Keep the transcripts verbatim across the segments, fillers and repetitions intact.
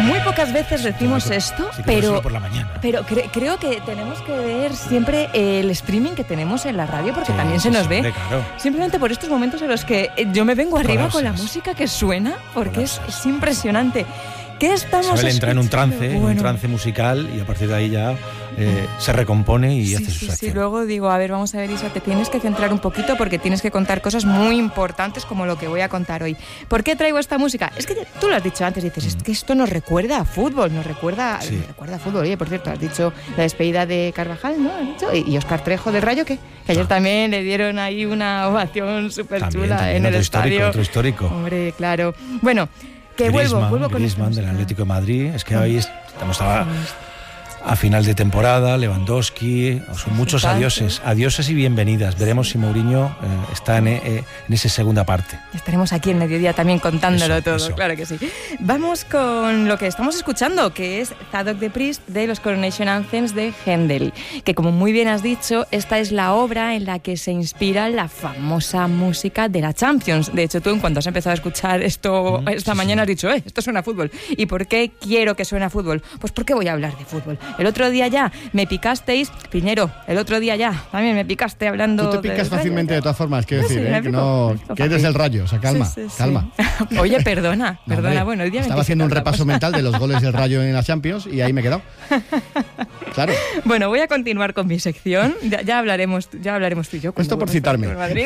Muy pocas veces decimos sí, esto, sí, pero, solo por la mañana. pero cre- creo que tenemos que ver siempre el streaming que tenemos en la radio, porque Sí, también se sí, nos sí, ve. hombre, claro. Simplemente por estos momentos en los que yo me vengo arriba con la Colapsas. música que suena, porque es, Colapsas. es impresionante. ¿Qué estamos Isabel entra en un escuchando? trance, en un Bueno. trance musical, y a partir de ahí ya eh, se recompone y Sí, hace su sí, sección. sí. Luego digo, a ver, vamos a ver, Isa, te tienes que centrar un poquito porque tienes que contar cosas muy importantes como lo que voy a contar hoy. ¿Por qué traigo esta música? Es que tú lo has dicho antes, dices, es que esto nos recuerda a fútbol, nos recuerda, Sí. nos recuerda a fútbol. Oye, por cierto, has dicho la despedida de Carvajal, ¿no? ¿Has dicho? Y, y Óscar Trejo del Rayo, ¿qué? Que ayer Ah. también le dieron ahí una ovación súper También, chula también, en el otro histórico, estadio. otro histórico. Hombre, claro. Bueno, que Griezmann, vuelvo, vuelvo con Griezmann esta del música. Atlético de Madrid. Es que hoy estamos a, a final de temporada, Lewandowski, son muchos Tanto. adioses, adioses y bienvenidas. Veremos si Mourinho eh, está en, eh, en esa segunda parte. Estaremos aquí en mediodía también contándolo Eso, todo, eso. claro que sí. Vamos con lo que estamos escuchando, que es Zadok the Priest de los Coronation Anthems de Händel, que como muy bien has dicho, esta es la obra en la que se inspira la famosa música de la Champions. De hecho, tú en cuanto has empezado a escuchar esto Mm, esta sí, mañana sí. has dicho, eh, esto suena a fútbol. ¿Y por qué quiero que suene a fútbol? Pues porque voy a hablar de fútbol. El otro día ya me picasteis, Piñero, el otro día ya también me picaste hablando Tú te del picas Rayo. fácilmente de todas formas, quiero Sí, decir, me ¿eh? que, pico, no, me pico que eres fácil. el Rayo, o sea, calma, Sí, sí, sí. calma. Oye, perdona, No, perdona, hombre, bueno, hoy día me estaba haciendo un repaso mental de los goles del Rayo en la Champions y ahí me he quedado. Claro. Bueno, voy a continuar con mi sección. Ya, ya hablaremos, ya hablaremos tú y yo. cuando Esto por vuelvas citarme. a Madrid.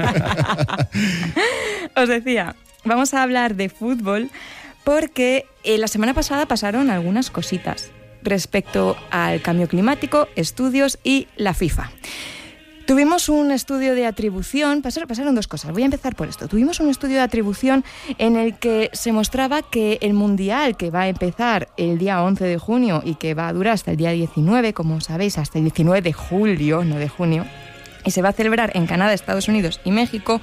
Os decía, vamos a hablar de fútbol porque eh, la semana pasada pasaron algunas cositas respecto al cambio climático, estudios y la FIFA. Tuvimos un estudio de atribución, pasaron, pasaron dos cosas, voy a empezar por esto. Tuvimos un estudio de atribución en el que se mostraba que el Mundial, que va a empezar el día once de junio y que va a durar hasta el día diecinueve, como sabéis, hasta el diecinueve de julio, no de junio, y se va a celebrar en Canadá, Estados Unidos y México,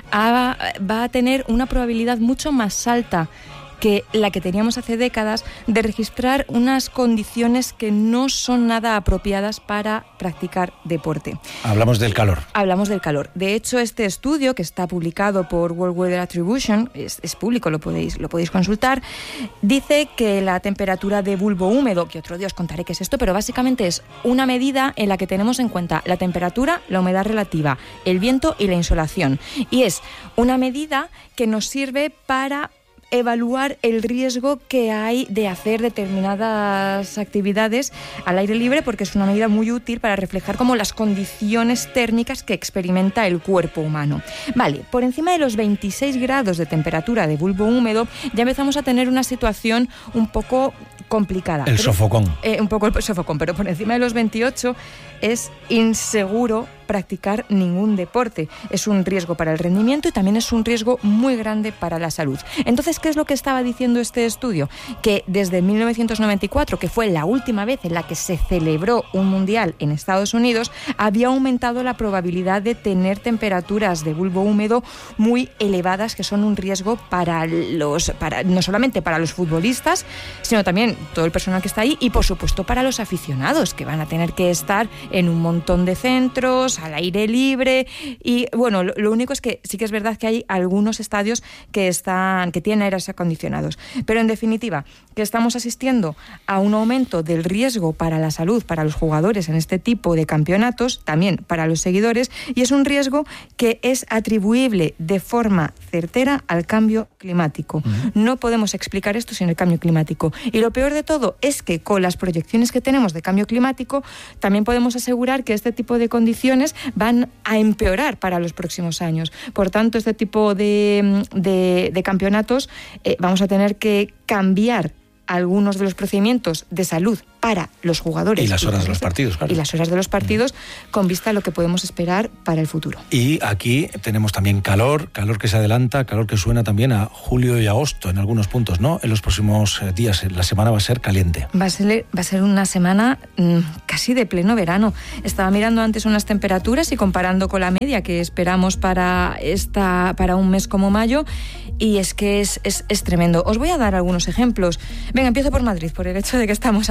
a- va a tener una probabilidad mucho más alta que la que teníamos hace décadas de registrar unas condiciones que no son nada apropiadas para practicar deporte. Hablamos del calor. Hablamos del calor. De hecho, este estudio, que está publicado por World Weather Attribution, es, es público, lo podéis, lo podéis consultar, dice que la temperatura de bulbo húmedo, que otro día os contaré qué es esto, pero básicamente es una medida en la que tenemos en cuenta la temperatura, la humedad relativa, el viento y la insolación. Y es una medida que nos sirve para evaluar el riesgo que hay de hacer determinadas actividades al aire libre, porque es una medida muy útil para reflejar como las condiciones térmicas que experimenta el cuerpo humano. Vale, por encima de los veintiséis grados de temperatura de bulbo húmedo ya empezamos a tener una situación un poco complicada. El Pero- sofocón. eh, un poco el sofocón, pero por encima de los veintiocho es inseguro practicar ningún deporte. Es un riesgo para el rendimiento y también es un riesgo muy grande para la salud. Entonces, ¿qué es lo que estaba diciendo este estudio? Que desde mil novecientos noventa y cuatro, que fue la última vez en la que se celebró un mundial en Estados Unidos, había aumentado la probabilidad de tener temperaturas de bulbo húmedo muy elevadas, que son un riesgo para los, para, no solamente para los futbolistas, sino también todo el personal que está ahí y, por supuesto, para los aficionados, que van a tener que estar en un montón de centros, al aire libre. Y bueno, lo, lo único es que sí que es verdad que hay algunos estadios que están, que tienen aires acondicionados. Pero en definitiva, que estamos asistiendo a un aumento del riesgo para la salud, para los jugadores en este tipo de campeonatos, también para los seguidores, y es un riesgo que es atribuible de forma certera al cambio climático. Uh-huh. No podemos explicar esto sin el cambio climático. Y lo peor de todo es que con las proyecciones que tenemos de cambio climático, también podemos asegurar que este tipo de condiciones van a empeorar para los próximos años. Por tanto, este tipo de, de, de campeonatos eh, vamos a tener que cambiar algunos de los procedimientos de salud para los jugadores. Y las horas de los partidos, claro. Y las horas de los partidos con vista a lo que podemos esperar para el futuro. Y aquí tenemos también calor, calor que se adelanta, calor que suena también a julio y agosto en algunos puntos, ¿no? En los próximos días, la semana va a ser caliente. Va a ser, va a ser una semana mmm, casi de pleno verano. Estaba mirando antes unas temperaturas y comparando con la media que esperamos para, esta, para un mes como mayo, y es que es, es, es tremendo. Os voy a dar algunos ejemplos. Venga, empiezo por Madrid, por el hecho de que estamos aquí en Madrid.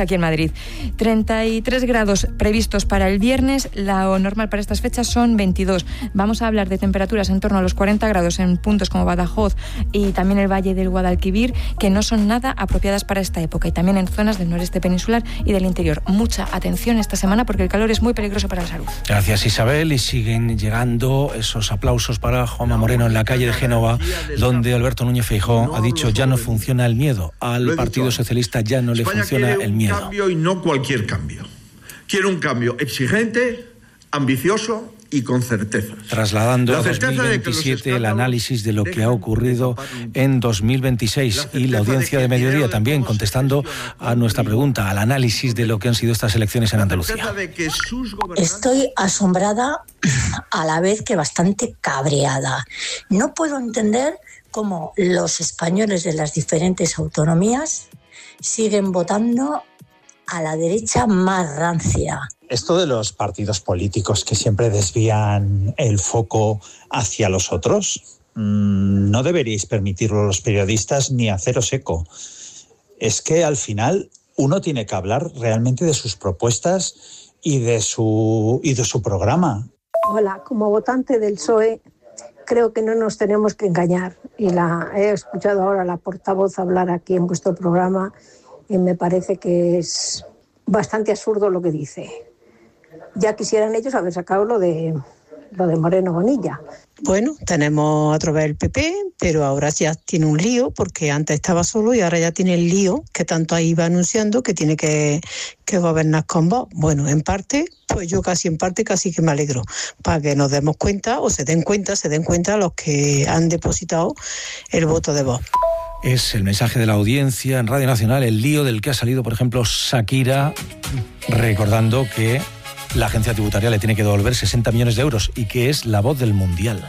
Madrid. treinta y tres grados previstos para el viernes, lo normal para estas fechas son veintidós. Vamos a hablar de temperaturas en torno a los cuarenta grados en puntos como Badajoz y también el Valle del Guadalquivir, que no son nada apropiadas para esta época, y también en zonas del noreste peninsular y del interior. Mucha atención esta semana porque el calor es muy peligroso para la salud. Gracias, Isabel, y siguen llegando esos aplausos para Juanma Moreno en la calle de Génova, donde Alberto Núñez Feijóo ha dicho ya no funciona el miedo. Al Partido Socialista ya no le funciona el miedo. Un cambio y no cualquier cambio. Quiero un cambio exigente, ambicioso y con certezas. Trasladando a dos mil veintisiete el análisis de lo que ha ocurrido en dos mil veintiséis y la audiencia de mediodía también contestando a nuestra pregunta, al análisis de lo que han sido estas elecciones en Andalucía. Estoy asombrada a la vez que bastante cabreada. No puedo entender cómo los españoles de las diferentes autonomías siguen votando a la derecha más rancia. Esto de los partidos políticos que siempre desvían el foco hacia los otros, mmm, no deberíais permitirlo los periodistas ni haceros eco. Es que al final uno tiene que hablar realmente de sus propuestas y de su, y de su programa. Hola, como votante del P S O E, creo que no nos tenemos que engañar. Y la he escuchado ahora a la portavoz hablar aquí en vuestro programa y me parece que es bastante absurdo lo que dice. Ya quisieran ellos haber sacado lo de lo de Moreno Bonilla. Bueno, tenemos otra vez el P P, pero ahora ya tiene un lío, porque antes estaba solo y ahora ya tiene el lío que tanto ahí iba anunciando que tiene que, que gobernar con Vox. Bueno, en parte, pues yo casi en parte casi que me alegro, para que nos demos cuenta, o se den cuenta, se den cuenta los que han depositado el voto de Vox. Es el mensaje de la audiencia en Radio Nacional, el lío del que ha salido, por ejemplo, Shakira, recordando que la agencia tributaria le tiene que devolver sesenta millones de euros y que es la voz del Mundial.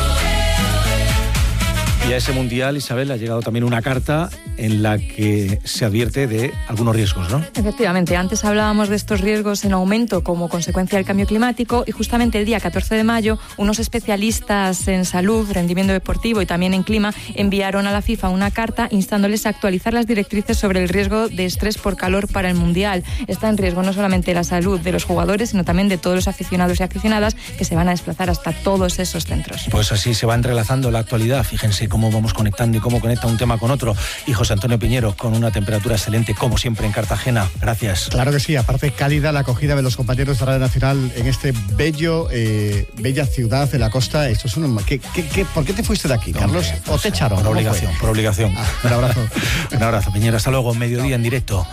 Y a ese Mundial, Isabel, ha llegado también una carta en la que se advierte de algunos riesgos, ¿no? Efectivamente, antes hablábamos de estos riesgos en aumento como consecuencia del cambio climático, y justamente el día catorce de mayo unos especialistas en salud, rendimiento deportivo y también en clima enviaron a la FIFA una carta instándoles a actualizar las directrices sobre el riesgo de estrés por calor para el Mundial. Está en riesgo no solamente la salud de los jugadores, sino también de todos los aficionados y aficionadas que se van a desplazar hasta todos esos centros. Pues así se va entrelazando la actualidad. Fíjense cómo vamos conectando y cómo conecta un tema con otro. Y José Antonio Piñero, con una temperatura excelente, como siempre, en Cartagena. Gracias. Claro que sí, aparte cálida la acogida de los compañeros de Radio Nacional en este bello, eh, bella ciudad de la costa. Esto es un... ¿Qué, qué, qué, ¿Por qué te fuiste de aquí, no, Carlos? ¿O te echaron? Por obligación, por obligación. Ah, un abrazo. Un abrazo, Piñero. Hasta luego, mediodía en directo.